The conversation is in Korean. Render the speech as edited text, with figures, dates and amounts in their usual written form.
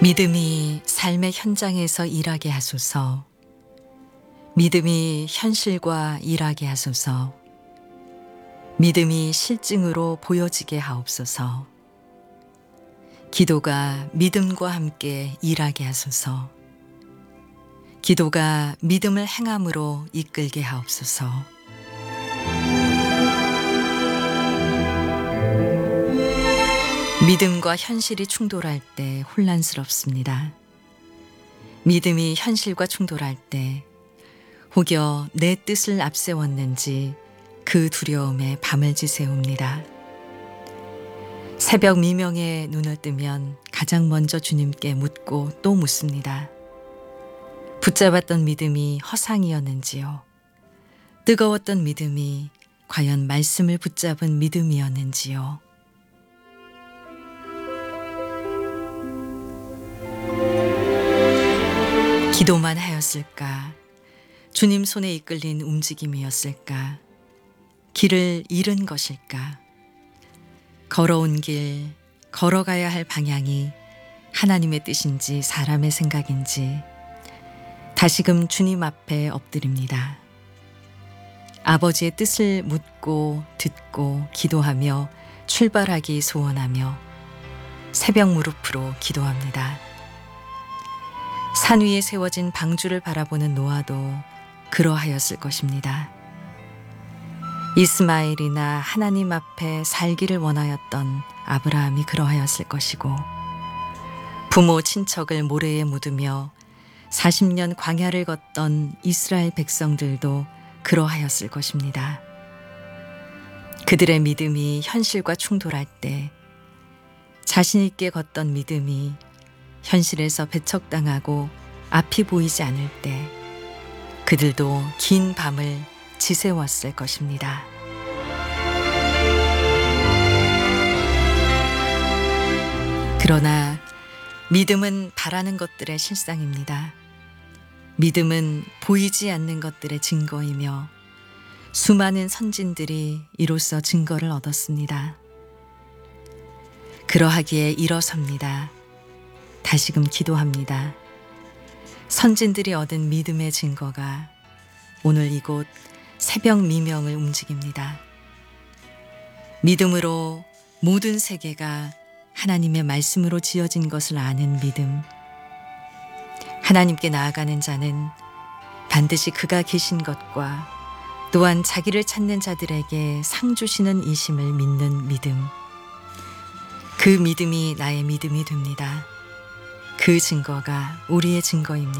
믿음이 삶의 현장에서 일하게 하소서. 믿음이 현실과 일하게 하소서. 믿음이 실증으로 보여지게 하옵소서. 기도가 믿음과 함께 일하게 하소서. 기도가 믿음을 행함으로 이끌게 하옵소서. 믿음과 현실이 충돌할 때 혼란스럽습니다. 믿음이 현실과 충돌할 때 혹여 내 뜻을 앞세웠는지 그 두려움에 밤을 지새웁니다. 새벽 미명에 눈을 뜨면 가장 먼저 주님께 묻고 또 묻습니다. 붙잡았던 믿음이 허상이었는지요? 뜨거웠던 믿음이 과연 말씀을 붙잡은 믿음이었는지요? 기도만 하였을까? 주님 손에 이끌린 움직임이었을까? 길을 잃은 것일까? 걸어온 길, 걸어가야 할 방향이 하나님의 뜻인지 사람의 생각인지 다시금 주님 앞에 엎드립니다. 아버지의 뜻을 묻고 듣고 기도하며 출발하기 소원하며 새벽 무릎으로 기도합니다. 산 위에 세워진 방주를 바라보는 노아도 그러하였을 것입니다. 이스마엘이나 하나님 앞에 살기를 원하였던 아브라함이 그러하였을 것이고, 부모 친척을 모래에 묻으며 40년 광야를 걷던 이스라엘 백성들도 그러하였을 것입니다. 그들의 믿음이 현실과 충돌할 때, 자신 있게 걷던 믿음이 현실에서 배척당하고 앞이 보이지 않을 때 그들도 긴 밤을 지새웠을 것입니다. 그러나 믿음은 바라는 것들의 실상입니다. 믿음은 보이지 않는 것들의 증거이며 수많은 선진들이 이로써 증거를 얻었습니다. 그러하기에 일어섭니다. 다시금 기도합니다. 선진들이 얻은 믿음의 증거가 오늘 이곳 새벽 미명을 움직입니다. 믿음으로 모든 세계가 하나님의 말씀으로 지어진 것을 아는 믿음. 하나님께 나아가는 자는 반드시 그가 계신 것과 또한 자기를 찾는 자들에게 상 주시는 이심을 믿는 믿음. 그 믿음이 나의 믿음이 됩니다. 그 증거가 우리의 증거입니다.